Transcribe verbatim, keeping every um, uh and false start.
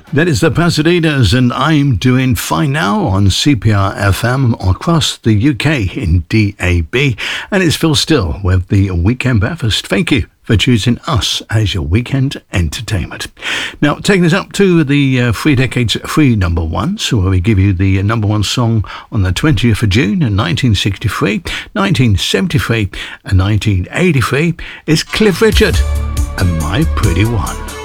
That is the Pasadenas, and I'm doing fine now on C P R F M across the U K in D A B. And it's Phil Still with the Weekend Breakfast. Thank you for choosing us as your weekend entertainment. Now, taking us up to the uh, three decades free number ones, where we give you the number one song on the twentieth of June in nineteen sixty-three, nineteen seventy-three, and nineteen eighty-three is Cliff Richard and My Pretty One.